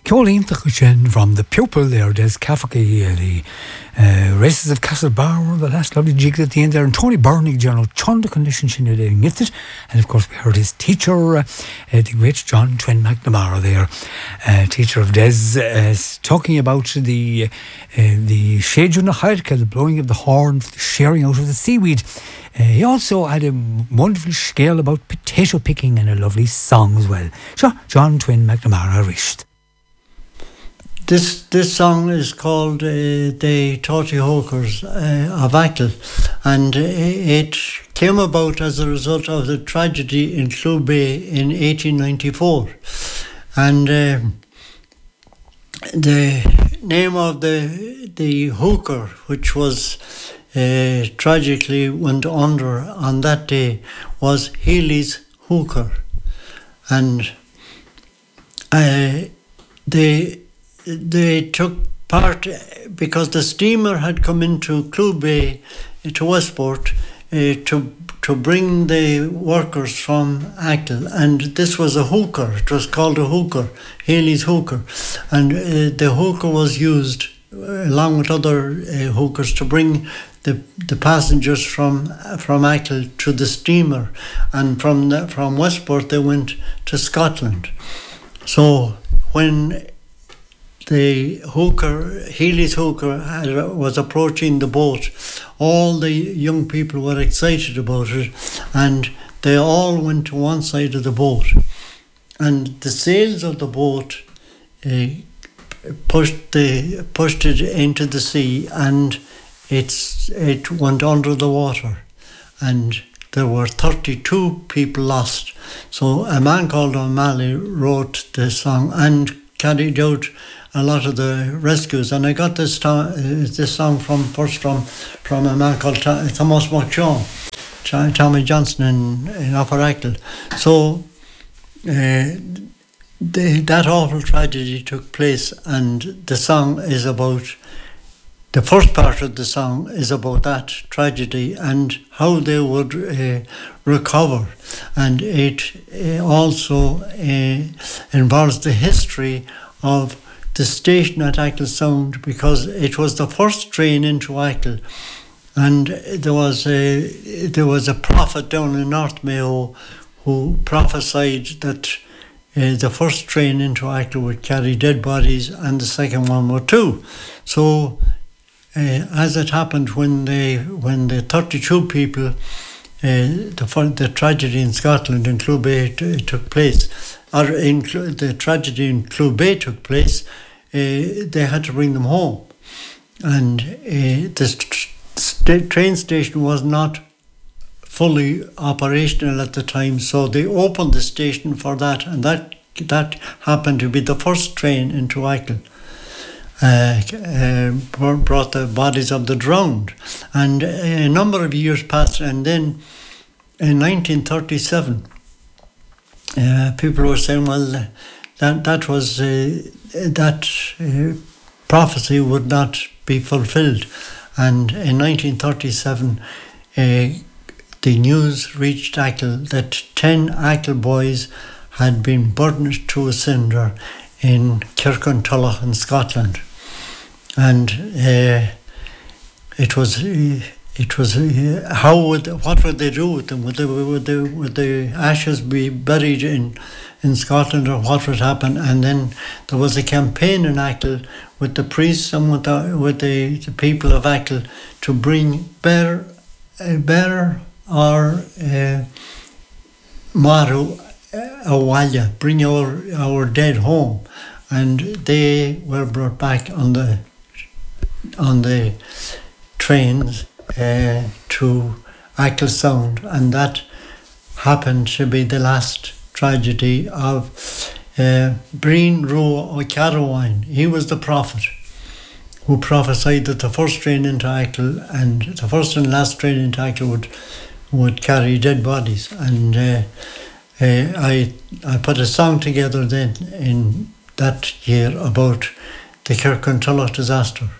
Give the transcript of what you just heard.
Ceolín from the pupil there, Des Cafferty, the races of Castlebar, the last lovely jig at the end there, and Tony Barney, General Chunda condition in it. And of course, we heard his teacher, the great John Twin McNamara there, teacher of Des, talking about the Shejun Hairka, the blowing of the horn, the sharing out of the seaweed. He also had a wonderful scale about potato picking and a lovely song as well. So, John Twin McNamara wished. This song is called The Torty Hawkers of Achill, and it came about as a result of the tragedy in Clew Bay in 1894. And the name of the hooker, which was tragically went under on that day, was Healy's Hooker. And they took part because the steamer had come into Clew Bay to Westport to bring the workers from Achill, and this was a hooker. It was called a hooker, Healy's Hooker, and the hooker was used along with other hookers to bring the passengers from Achill to the steamer, and from Westport they went to Scotland. So when the hooker, Healy's Hooker, was approaching the boat, all the young people were excited about it, and they all went to one side of the boat, and the sails of the boat pushed it into the sea, and it went under the water, and there were 32 people lost. So a man called O'Malley wrote the song and carried out a lot of the rescues, and I got this song from a man called Thomas McShaw, Tommy Johnson in Upper Achill. So that awful tragedy took place, and the song is about, the first part of the song is about that tragedy and how they would recover, and it also involves the history of the station at Achill Sound, because it was the first train into Achill, and there was a prophet down in North Mayo who prophesied that the first train into Achill would carry dead bodies, and the second one would too. So as it happened, when the 32 people, the tragedy in Scotland in Clew Bay took place, or the tragedy in Clew Bay took place, they had to bring them home, and the train station was not fully operational at the time, so they opened the station for that, and that happened to be the first train into Achill. Brought the bodies of the drowned, and a number of years passed, and then in 1937 people were saying, well, that was that prophecy would not be fulfilled, and in 1937 the news reached Achill that 10 Achill boys had been burned to a cinder in Kirkintulla in Scotland. And what would they do with them? Would the ashes be buried in Scotland, or what would happen? And then there was a campaign in Achill with the priests and with the people of Achill to bring bear or Maru Awalya, bring our dead home, and they were brought back on the trains to Achill Sound, and that happened to be the last tragedy of Breen Rua O'Caroline. He was the prophet who prophesied that the first train into Achill and the first and last train into Achill would carry dead bodies, and I put a song together then in that year about the Kirkintulla disaster.